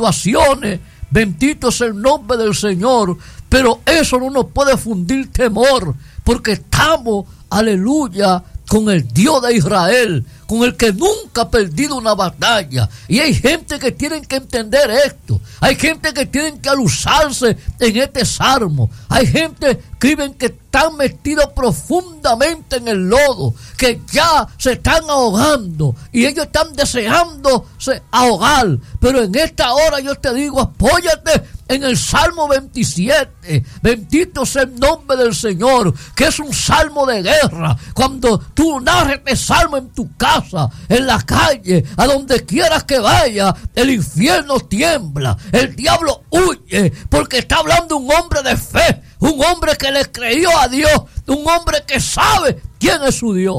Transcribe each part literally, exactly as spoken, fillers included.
situaciones, bendito es el nombre del Señor, pero eso no nos puede fundir temor, porque estamos, aleluya, con el Dios de Israel, con el que nunca ha perdido una batalla. Y hay gente que tienen que entender esto. Hay gente que tienen que alusarse en este salmo. Hay gente que escriben que están metidos profundamente en el lodo, que ya se están ahogando y ellos están deseándose ahogar. Pero en esta hora yo te digo, apóyate en el Salmo veintisiete. Bendito sea el nombre del Señor, que es un salmo de guerra. Cuando tú narres este salmo en tu casa, en la calle, a donde quieras que vaya, el infierno tiembla, el diablo huye, porque está hablando un hombre de fe, un hombre que le creyó a Dios, un hombre que sabe quién es su Dios.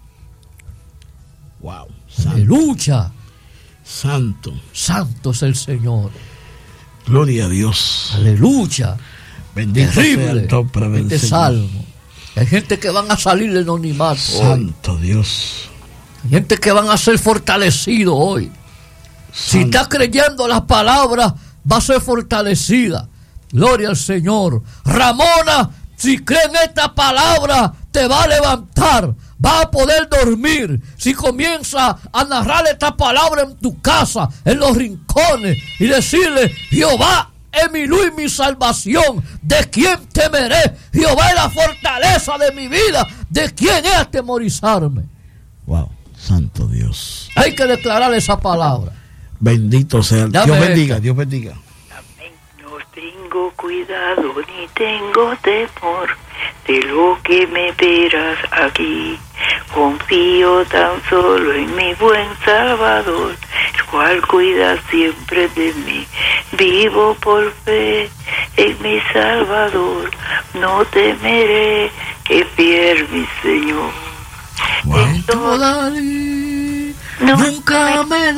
Wow. Aleluya. Santo. Santo es el Señor. Gloria a Dios. Aleluya. Bendito terrible sea el nombre del este Señor. salmo. Hay gente que van a salir del anonimato. Santo hoy. Dios. Hay gente que van a ser fortalecidos hoy. Santo. Si estás creyendo las palabras, va a ser fortalecida. Gloria al Señor. Ramona, si crees en esta palabra, te va a levantar. Va a poder dormir. Si comienza a narrar esta palabra en tu casa, en los rincones, y decirle: Jehová es mi luz y mi salvación, ¿de quién temeré? Jehová es la fortaleza de mi vida, ¿de quién he atemorizarme? Wow, santo Dios. Hay que declarar esa palabra. Bendito sea. Ya Dios me bendiga, esta. Dios bendiga. Amén. No tengo cuidado ni tengo temor de lo que me verás aquí. Confío tan solo en mi buen Salvador, el cual cuida siempre de mí. Vivo por fe en mi Salvador, no temeré, que fiel mi Señor. Wow. Entonces, No nunca me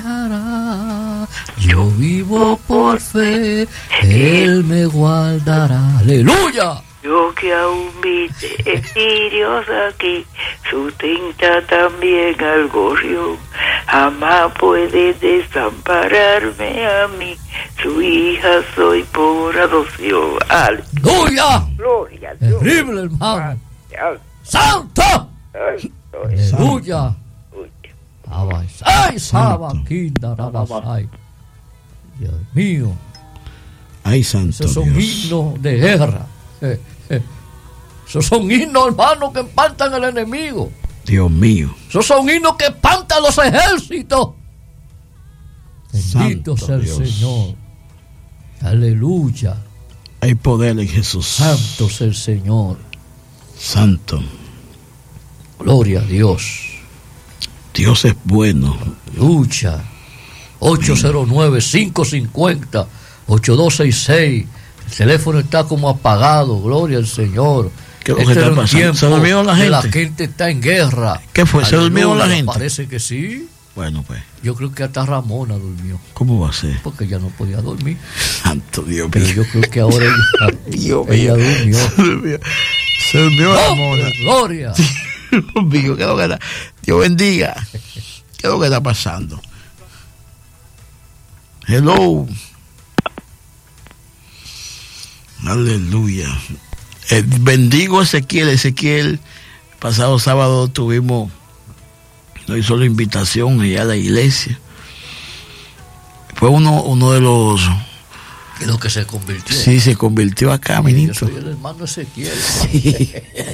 dejará. Yo vivo por fe, Él me guardará. Aleluya. Yo que aún viste espíritus aquí, sustenta también al gorrión. Jamás puede desampararme a mí, su hija soy por adopción. Aleluya. Gloria a Dios. Terrible, hermano. Ay, Santo. ay, ay. Aleluya. Uy. Ay, Saba, Kinda, Rabasai. Dios mío. Ay, santo Esos son Dios. himnos de guerra. Eh, eh. Esos son himnos, hermanos, que espantan al enemigo. Dios mío. Esos son himnos que espantan los ejércitos. Bendito Santo sea el Dios. Señor. Aleluya. Hay poder en Jesús. Santo sea el Señor. Santo. Gloria a Dios. Dios es bueno. Lucha. ocho cero nueve, cinco cinco cero, ocho dos seis seis. El teléfono está como apagado. Gloria al Señor. ¿Qué es lo que Este está era un pasando? tiempo ¿Se durmieron la que gente? La gente está en guerra. ¿Qué fue? ¿Se durmieron la Aleluya, gente? Parece que sí. Bueno, pues, Yo creo que hasta Ramona durmió, ¿cómo va a ser? porque ya no podía dormir. Santo Dios Pero mío. yo creo que ahora ella, Dios ella mío. durmió. Se durmió. Se durmió la mona. ¡Oh, gloria! Dios mío, ¿qué es lo que está? Dios bendiga. ¿Qué es lo que está pasando? Hello. Aleluya. Eh, bendigo a Ezequiel. Ezequiel, pasado sábado tuvimos, nos hizo la invitación allá a la iglesia. Fue uno, uno de los... Y lo que se convirtió. Sí, se convirtió acá, Yo ministro. soy el hermano Ezequiel. Sí.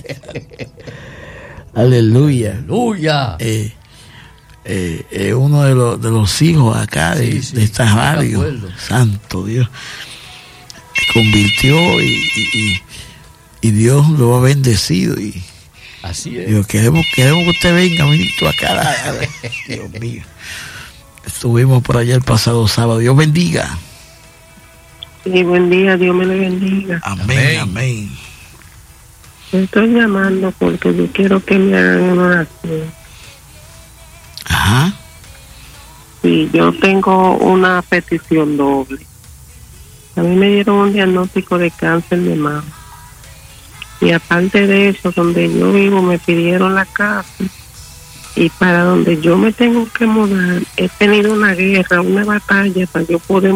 Aleluya. ¡Aleluya! Eh, eh, eh, uno de los, de los hijos acá de, Sí, sí, de esta me radio. acuerdo. Santo Dios. Se convirtió y, y, y, y Dios lo ha bendecido. Y Así es. digo, queremos, queremos que usted venga, ministro, acá. A la- a la- Dios mío. Estuvimos por allá el pasado sábado. Dios bendiga. Sí, buen día, Dios me le bendiga. Amén, Amén. amén. Estoy llamando porque yo quiero que me hagan una oración. Ajá. Sí, yo tengo una petición doble. A mí me dieron un diagnóstico de cáncer de mama. Y aparte de eso, donde yo vivo me pidieron la casa. Y para donde yo me tengo que mudar, he tenido una guerra, una batalla para yo poder